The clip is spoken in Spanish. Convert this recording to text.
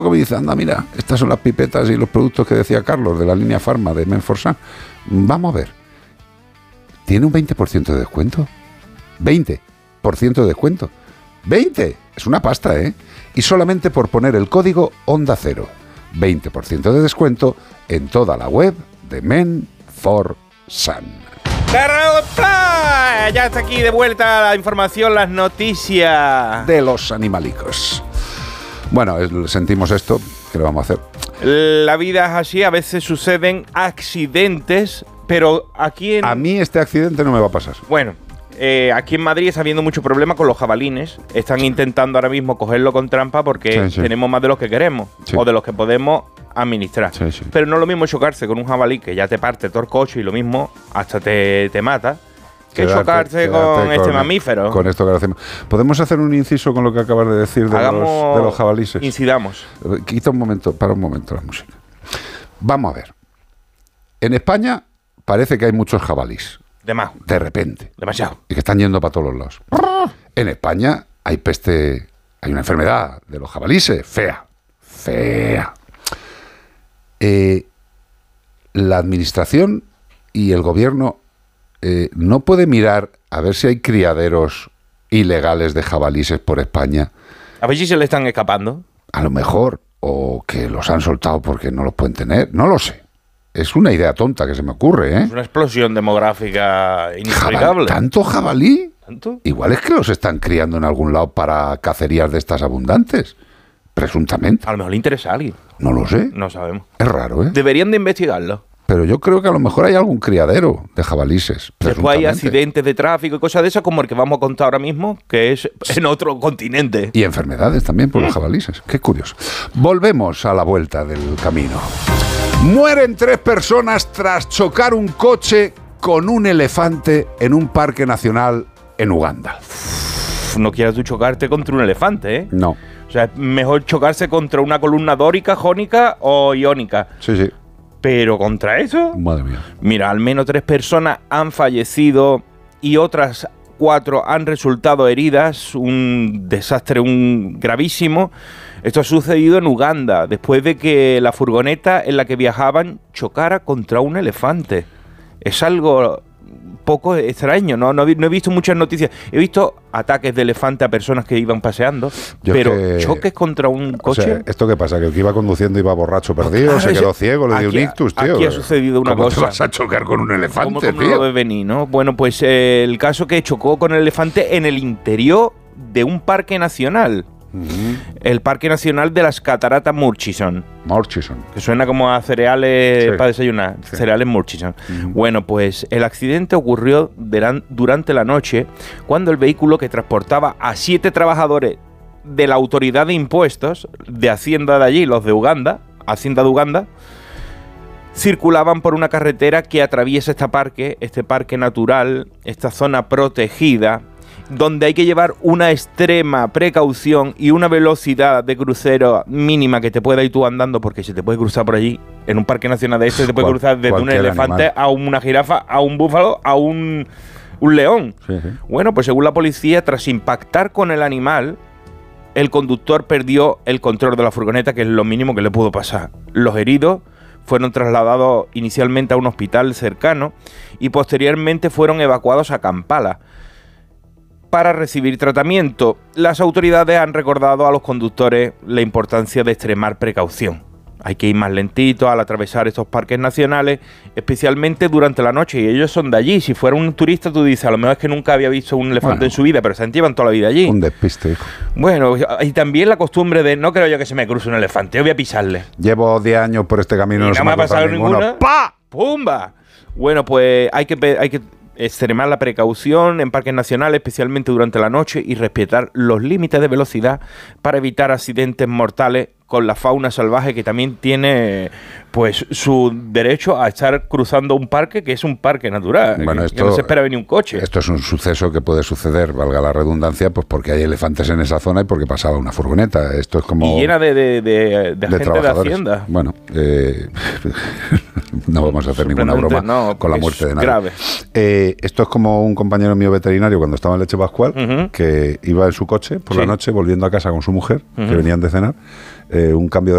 me dice, anda, mira, estas son las pipetas y los productos que decía Carlos de la línea Pharma de Menforsan. Vamos a ver. ¿Tiene un 20% de descuento? 20% de descuento. 20%. Es una pasta, ¿eh? Y solamente por poner el código Onda Cero. 20% de descuento en toda la web de Menforsan. Ya está aquí de vuelta la información, las noticias de los animalicos. Bueno, sentimos esto, ¿qué le vamos a hacer? La vida es así, a veces suceden accidentes, pero aquí en... A mí este accidente no me va a pasar. Bueno, aquí en Madrid está habiendo mucho problema con los jabalines. Están intentando ahora mismo cogerlo con trampa porque tenemos más de los que queremos o de los que podemos administrar. Pero no es lo mismo chocarse con un jabalí que ya te parte todo el coche y lo mismo hasta te mata, que chocarse con este mamífero. Con esto que hacemos. ¿Podemos hacer un inciso con lo que acabas de decir de los jabalíes? Incidamos. Quita un momento, para un momento la música. Vamos a ver. En España parece que hay muchos jabalíes. De repente. Demasiado. Y que están yendo para todos los lados. En España hay peste, hay una enfermedad de los jabalíes fea. La administración y el gobierno no puede mirar a ver si hay criaderos ilegales de jabalíes por España. A ver si se le están escapando. A lo mejor, o que los han soltado porque no los pueden tener, no lo sé. Es una idea tonta que se me ocurre, ¿eh? Es una explosión demográfica inexplicable. ¿Tanto jabalí? ¿Tanto? Igual es que los están criando en algún lado para cacerías de estas abundantes. Presuntamente. A lo mejor le interesa a alguien. No lo sé. No sabemos. Es raro, ¿eh? Deberían de investigarlo. Pero yo creo que a lo mejor hay algún criadero de jabalíes. Después hay accidentes de tráfico y cosas de esas como el que vamos a contar ahora mismo, que es en otro continente. Y enfermedades también por los jabalíes. Qué curioso. Volvemos a la vuelta del camino. Mueren 3 personas tras chocar un coche con un elefante en un parque nacional en Uganda. No quieras tú chocarte contra un elefante, ¿eh? No. O sea, es mejor chocarse contra una columna dórica, jónica o iónica. Sí. Pero contra eso... Madre mía. Mira, al menos 3 personas han fallecido y otras 4 han resultado heridas. Un desastre gravísimo. Esto ha sucedido en Uganda, después de que la furgoneta en la que viajaban chocara contra un elefante. Es algo poco extraño, no he visto muchas noticias. He visto ataques de elefante a personas que iban paseando, pero choques contra un coche... O sea, ¿esto qué pasa? ¿Que el que iba conduciendo iba borracho perdido, se quedó ciego, le dio un ictus, tío? Aquí ha sucedido una cosa. ¿Cómo te vas a chocar con un elefante, tío? No lo ves venir, ¿no? Bueno, pues el caso que chocó con el elefante en el interior de un parque nacional. El Parque Nacional de las Cataratas Murchison. Que suena como a cereales para desayunar. Cereales Murchison. Bueno, pues el accidente ocurrió durante la noche, cuando el vehículo que transportaba a 7 trabajadores de la autoridad de impuestos de Hacienda de allí, los de Uganda, Hacienda de Uganda, circulaban por una carretera que atraviesa este parque natural, esta zona protegida, donde hay que llevar una extrema precaución y una velocidad de crucero mínima que te pueda ir tú andando, porque se te puede cruzar por allí, en un parque nacional de este, te puede cruzar desde un elefante animal, a una jirafa, a un búfalo, a un león. Sí. Bueno, pues según la policía, tras impactar con el animal, el conductor perdió el control de la furgoneta, que es lo mínimo que le pudo pasar. Los heridos fueron trasladados inicialmente a un hospital cercano y posteriormente fueron evacuados a Kampala para recibir tratamiento. Las autoridades han recordado a los conductores la importancia de extremar precaución. Hay que ir más lentito al atravesar estos parques nacionales, especialmente durante la noche, y ellos son de allí. Si fuera un turista, tú dices, a lo mejor es que nunca había visto un elefante en su vida, pero se llevan toda la vida allí. Un despiste, hijo. Bueno, y también la costumbre de, no creo yo que se me cruce un elefante, yo voy a pisarle. Llevo 10 años por este camino, no se me ha pasado ninguna. ¡Pa! ¡Pumba! Bueno, pues hay que extremar la precaución en parques nacionales, especialmente durante la noche, y respetar los límites de velocidad para evitar accidentes mortales con la fauna salvaje, que también tiene pues su derecho a estar cruzando un parque que es un parque natural. Bueno, que no se espera venir un coche. Esto es un suceso que puede suceder, valga la redundancia, pues porque hay elefantes en esa zona y porque pasaba una furgoneta. Esto es como... Y llena de gente de Hacienda. Bueno, no vamos a hacer ninguna broma con la muerte de nadie. Grave. Esto es como un compañero mío veterinario cuando estaba en Leche Pascual, que iba en su coche por la noche volviendo a casa con su mujer, que venían de cenar, un cambio de